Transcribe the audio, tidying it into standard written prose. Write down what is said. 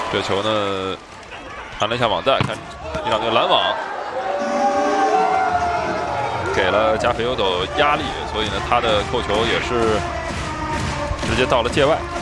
这球呢，弹了一下网带，看伊朗队拦网，给了加菲欧斗压力，所以呢，他的扣球也是直接到了界外。